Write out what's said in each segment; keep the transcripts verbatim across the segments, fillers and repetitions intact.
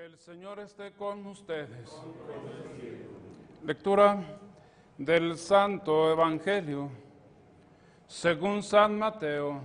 El Señor esté con ustedes. Lectura del Santo Evangelio según San Mateo.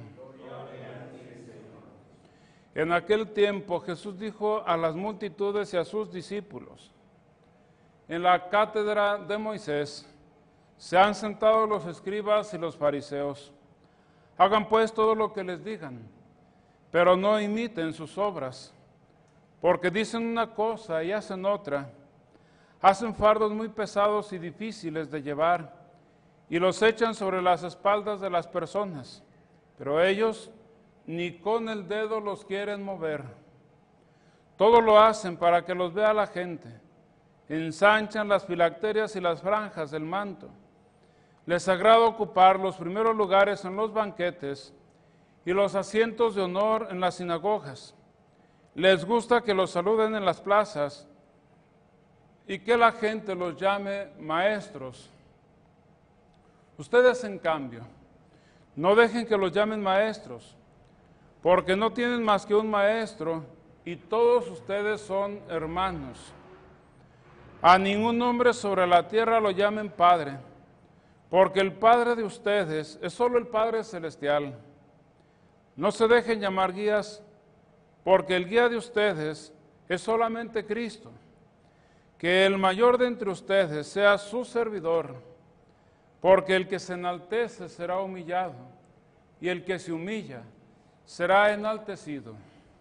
En aquel tiempo Jesús dijo a las multitudes y a sus discípulos: en la cátedra de Moisés se han sentado los escribas y los fariseos. Hagan pues todo lo que les digan, pero no imiten sus obras, porque dicen una cosa y hacen otra. Hacen fardos muy pesados y difíciles de llevar, y los echan sobre las espaldas de las personas, pero ellos ni con el dedo los quieren mover. Todo lo hacen para que los vea la gente. Ensanchan las filacterias y las franjas del manto. Les agrada ocupar los primeros lugares en los banquetes y los asientos de honor en las sinagogas. Les gusta que los saluden en las plazas y que la gente los llame maestros. Ustedes, en cambio, no dejen que los llamen maestros, porque no tienen más que un maestro y todos ustedes son hermanos. A ningún hombre sobre la tierra lo llamen Padre, porque el Padre de ustedes es solo el Padre Celestial. No se dejen llamar guías, porque el guía de ustedes es solamente Cristo. Que el mayor de entre ustedes sea su servidor, porque el que se enaltece será humillado, y el que se humilla será enaltecido.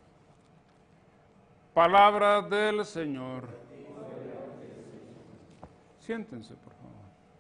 Palabra del Señor. Siéntense, por favor.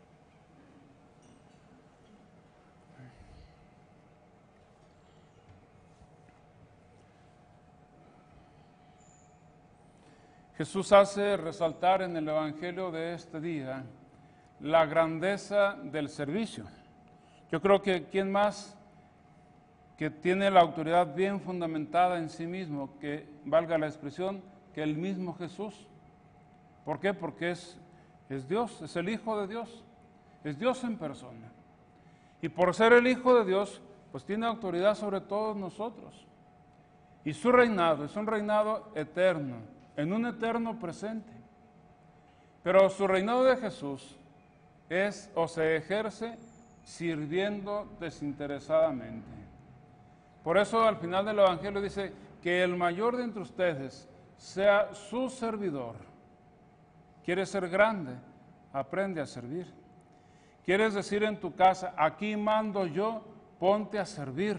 Jesús hace resaltar en el Evangelio de este día la grandeza del servicio. Yo creo que quién más que tiene la autoridad bien fundamentada en sí mismo, que valga la expresión, que el mismo Jesús. ¿Por qué? Porque es, es Dios, es el Hijo de Dios, es Dios en persona. Y por ser el Hijo de Dios, pues tiene autoridad sobre todos nosotros. Y su reinado es un reinado eterno, en un eterno presente. Pero su reinado de Jesús es o se ejerce sirviendo desinteresadamente. Por eso al final del Evangelio dice que el mayor de entre ustedes sea su servidor. ¿Quieres ser grande? Aprende a servir. ¿Quieres decir en tu casa, aquí mando yo, ponte a servir?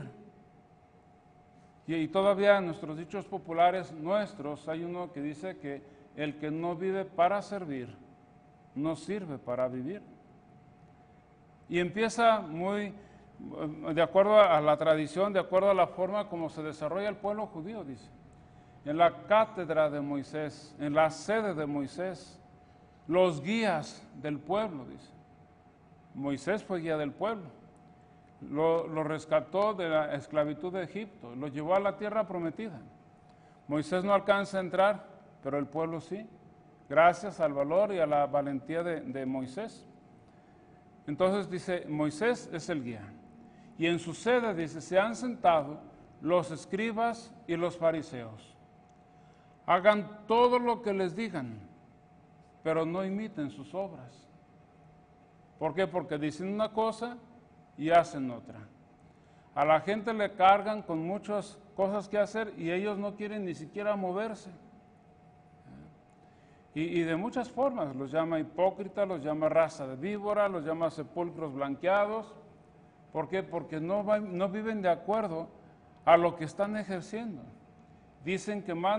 Y, y todavía en nuestros dichos populares nuestros hay uno que dice que el que no vive para servir, no sirve para vivir. Y empieza muy, de acuerdo a la tradición, de acuerdo a la forma como se desarrolla el pueblo judío, dice. En la cátedra de Moisés, en la sede de Moisés, los guías del pueblo, dice. Moisés fue guía del pueblo. Lo, lo rescató de la esclavitud de Egipto, lo llevó a la tierra prometida. Moisés no alcanza a entrar, pero el pueblo sí, gracias al valor y a la valentía de, de Moisés. Entonces dice, Moisés es el guía. Y en su sede, dice, se han sentado los escribas y los fariseos. Hagan todo lo que les digan, pero no imiten sus obras. ¿Por qué? Porque dicen una cosa y hacen otra. A la gente le cargan con muchas cosas que hacer y ellos no quieren ni siquiera moverse. Y, y de muchas formas, los llama hipócritas, los llama raza de víbora, los llama sepulcros blanqueados. ¿Por qué? Porque no, va, no viven de acuerdo a lo que están ejerciendo. Dicen que mandan